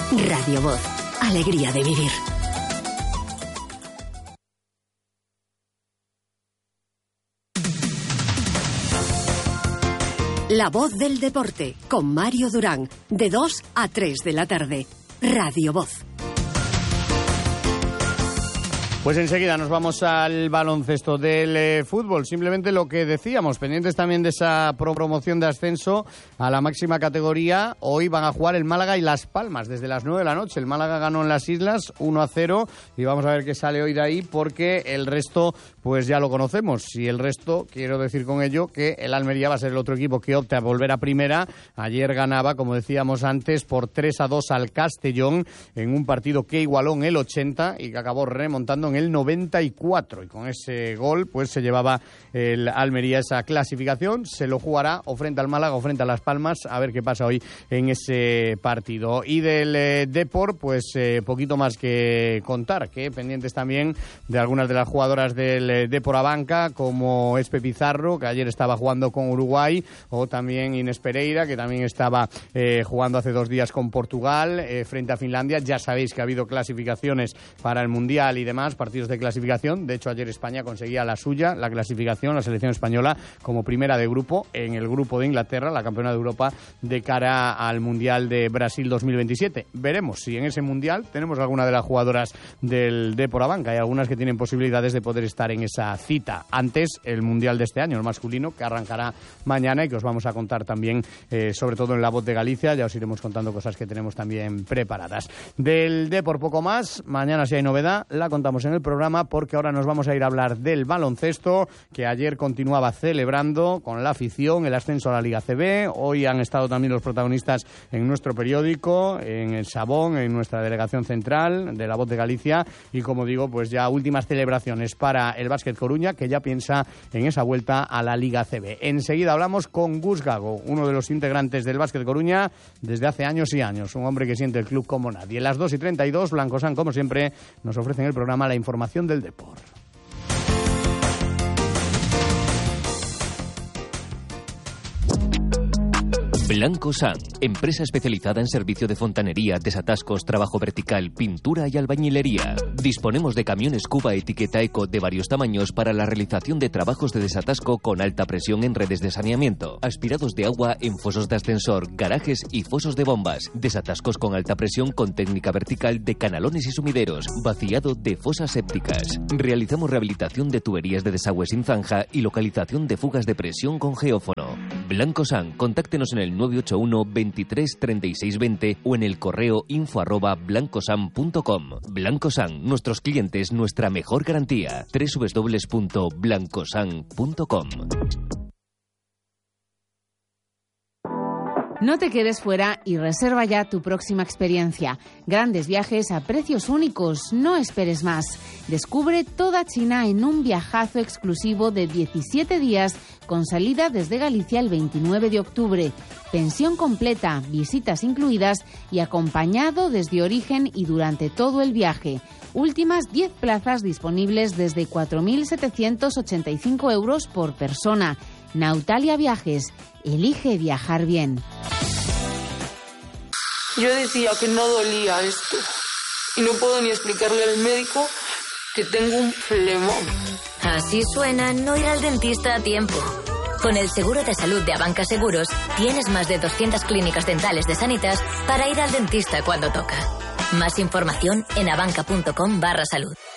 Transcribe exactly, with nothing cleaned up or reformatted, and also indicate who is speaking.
Speaker 1: Radio Voz. Alegría de vivir. La Voz del Deporte, con Mario Durán, de dos a tres de la tarde. Radio Voz.
Speaker 2: Pues enseguida nos vamos al baloncesto del eh, fútbol. Simplemente lo que decíamos, pendientes también de esa promoción de ascenso a la máxima categoría. Hoy van a jugar el Málaga y Las Palmas desde las nueve de la noche. El Málaga ganó en las Islas uno a cero y vamos a ver qué sale hoy de ahí, porque el resto pues ya lo conocemos. Y el resto, quiero decir con ello que el Almería va a ser el otro equipo que opte a volver a primera. Ayer ganaba, como decíamos antes, por tres a dos al Castellón en un partido que igualó en el ochenta y que acabó remontando en el noventa y cuatro, y con ese gol pues se llevaba el Almería esa clasificación. Se lo jugará o frente al Málaga o frente a Las Palmas, a ver qué pasa hoy en ese partido. Y del eh, Depor, pues eh, poquito más que contar, que pendientes también de algunas de las jugadoras del eh, Depor Abanca, como Espe Pizarro, que ayer estaba jugando con Uruguay, o también Inés Pereira, que también estaba eh, jugando hace dos días con Portugal eh, frente a Finlandia. Ya sabéis que ha habido clasificaciones para el Mundial y demás, partidos de clasificación. De hecho, ayer España conseguía la suya, la clasificación, la selección española, como primera de grupo en el grupo de Inglaterra, la campeona de Europa, de cara al Mundial de Brasil dos mil veintisiete. Veremos si en ese Mundial tenemos alguna de las jugadoras del Depor Abanca. Hay algunas que tienen posibilidades de poder estar en esa cita. Antes, el Mundial de este año, el masculino, que arrancará mañana y que os vamos a contar también, eh, sobre todo en La Voz de Galicia. Ya os iremos contando cosas que tenemos también preparadas. Del Depor poco más. Mañana, si hay novedad, la contamos en el programa, porque ahora nos vamos a ir a hablar del baloncesto, que ayer continuaba celebrando con la afición el ascenso a la Liga C B. Hoy han estado también los protagonistas en nuestro periódico, en el Sabón, en nuestra delegación central de La Voz de Galicia, y como digo, pues ya últimas celebraciones para el Básquet Coruña, que ya piensa en esa vuelta a la Liga C B. Enseguida hablamos con Gus Gago, uno de los integrantes del Básquet Coruña desde hace años y años, un hombre que siente el club como nadie. Las dos y treinta y dos, Blancosán, como siempre, nos ofrece en el programa la información del Depor.
Speaker 3: Blancosán, empresa especializada en servicio de fontanería, desatascos, trabajo vertical, pintura y albañilería. Disponemos de camiones Cuba etiqueta Eco de varios tamaños para la realización de trabajos de desatasco con alta presión en redes de saneamiento, aspirados de agua en fosos de ascensor, garajes y fosos de bombas, desatascos con alta presión con técnica vertical de canalones y sumideros, vaciado de fosas sépticas. Realizamos rehabilitación de tuberías de desagüe sin zanja y localización de fugas de presión con geófono. Blancosán, contáctenos en el nueve ocho uno, veintitrés, treinta y seis, veinte o en el correo info arroba blancosan punto com. Blancosán, nuestros clientes, nuestra mejor garantía. doble u doble u doble u punto blancosan punto com.
Speaker 4: No te quedes fuera y reserva ya tu próxima experiencia. Grandes viajes a precios únicos, no esperes más. Descubre toda China en un viajazo exclusivo de diecisiete días con salida desde Galicia el veintinueve de octubre. Pensión completa, visitas incluidas y acompañado desde origen y durante todo el viaje. Últimas diez plazas disponibles desde cuatro mil setecientos ochenta y cinco euros por persona. Nautalia Viajes. Elige viajar bien.
Speaker 5: Yo decía que no dolía esto y no puedo ni explicarle al médico que tengo un flemón.
Speaker 6: Así suena no ir al dentista a tiempo. Con el seguro de salud de Abanca Seguros tienes más de doscientas clínicas dentales de Sanitas para ir al dentista cuando toca. Más información en abanca punto com barra salud.